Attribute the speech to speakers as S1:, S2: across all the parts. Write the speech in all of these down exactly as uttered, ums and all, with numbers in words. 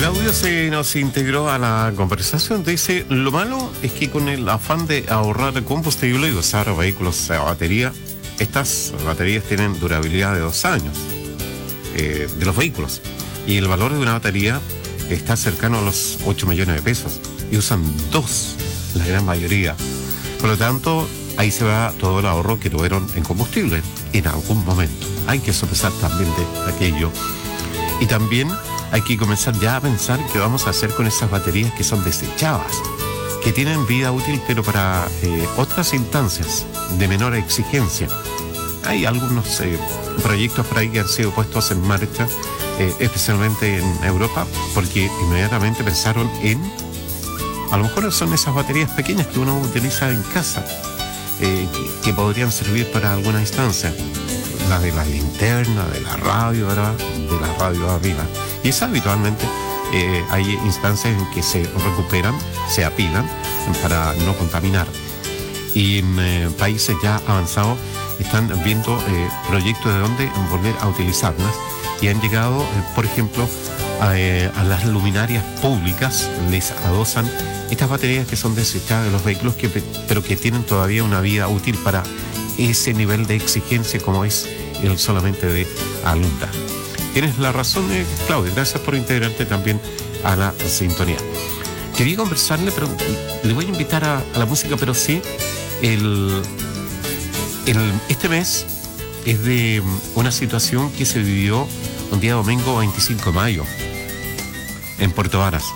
S1: Claudio se nos integró a la conversación. Dice, lo malo es que con el afán de ahorrar combustible y usar vehículos a batería, estas baterías tienen durabilidad de dos años eh, de los vehículos. Y el valor de una batería está cercano a los ocho millones de pesos. Y usan dos, la gran mayoría. Por lo tanto, ahí se va todo el ahorro que tuvieron en combustible en algún momento. Hay que sopesar también de aquello. Y también hay que comenzar ya a pensar qué vamos a hacer con esas baterías que son desechadas, que tienen vida útil pero para eh, otras instancias de menor exigencia. Hay algunos eh, proyectos por ahí que han sido puestos en marcha, eh, especialmente en Europa, porque inmediatamente pensaron en, a lo mejor son esas baterías pequeñas que uno utiliza en casa, eh, que, que podrían servir para alguna instancia. La de la linterna, de la radio, ¿verdad? De la radio arriba. Y es habitualmente, eh, hay instancias en que se recuperan, se apilan para no contaminar. Y en eh, países ya avanzados están viendo eh, proyectos de dónde volver a utilizarlas y han llegado, eh, por ejemplo, a, eh, a las luminarias públicas, les adosan estas baterías que son desechadas de los vehículos, que, pero que tienen todavía una vida útil para ese nivel de exigencia como es el solamente de alumbrar. Tienes la razón, eh, Claudio, gracias por integrarte también a la sintonía. Quería conversarle, pero le voy a invitar a, a la música, pero sí, el, el, este mes es de una situación que se vivió un día domingo veinticinco de mayo en Puerto Varas.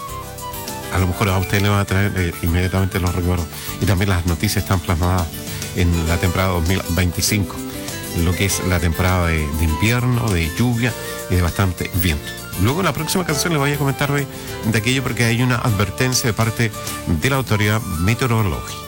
S1: A lo mejor a usted le va a traer eh, inmediatamente los recuerdos. Y también las noticias están plasmadas en la temporada dos mil veinticinco, lo que es la temporada de, de invierno, de lluvia y de bastante viento. Luego en la próxima canción les voy a comentar de, de aquello porque hay una advertencia de parte de la autoridad meteorológica.